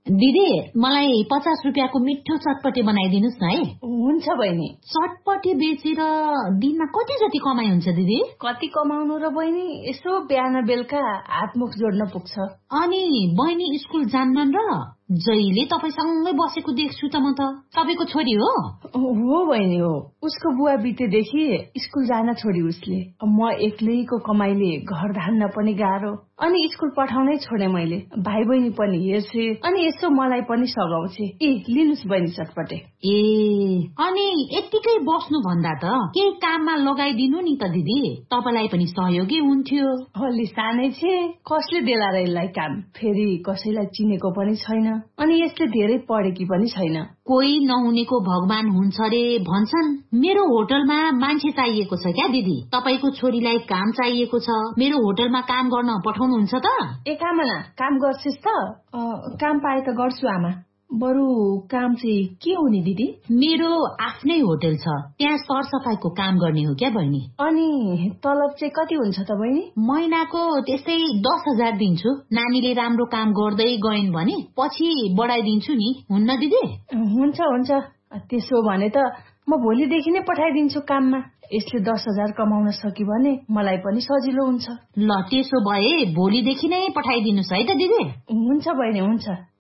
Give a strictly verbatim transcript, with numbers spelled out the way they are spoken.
दिदी मलाई पचास रुपियाँको मिठो चटपटी बनाइदिनुस् न है। हुन्छ बहिनी। चटपटी बेचेर दिनमा कति जति कमाइ हुन्छ दिदी? कति कमाउनु र बहिनी, यसो बिहान बेलुका हातमुख जोड्न पुग्छ। अनि बहिनी स्कुल जान्नन् र जहिले तपाईसँगै बसेको देख्छु त म त। तपाईको छोरी हो? हो बहिनी हो। उसको बुवा बितेदेखि स्कुल जान छोडी उसले। म एक्लैको कमाइले घर धान्न पनि गाह्रो, अनि स्कुल पठाउनै छोडे मैले। भाइ बहिनी पनि हेर्छे, अनि यसो मलाई पनि सघाउँछे। ए लिनुस् बहिनी चटपटे। ए अनि यत्तिकै बस्नु भन्दा त केही काममा लगाइदिनु नि त दिदी, तपाईलाई पनि सहयोगी हुन्थ्यो। अलि सानै छे, कसले देला र यसलाई काम? फेरि कसैलाई चिनेको पनि छैन, अनि यसले धेरै पढेकी पनि छैन। कोही नहुनेको भगवान हुन्छ रे भन्छन्। मेरो होटलमा मान्छे चाहिएको छ क्या दिदी, तपाईको छोरीलाई काम चाहिएको छ। मेरो होटलमा काम गर्न पठाउनुहुन्छ त? ए कामना, काम गर्छिस् त? काम पाए त गर्छु आमा। बरु काम चाहिँ के हो नि दिदी? मेरो आफ्नै होटल छ, त्यहाँ सरसफाईको काम गर्ने हो क्या बहिनी। अनि तलब चाहिँ कति हुन्छ त बहिनी? महिनाको त्यस्तै दस हजार दिन्छु। नानीले राम्रो काम गर्दै गइन् भने पछि बढाइदिन्छु नि, हुन्न दिदी? हुन्छ हुन्छ, त्यसो भने त म भोलिदेखि नै पठाइदिन्छु काममा। यसले दस हजार कमाउन सक्यो भने मलाई पनि सजिलो हुन्छ। ल त्यसो भए भोलिदेखि नै पठाइदिनुस् है त दिदी। हुन्छ बहिनी हुन्छ।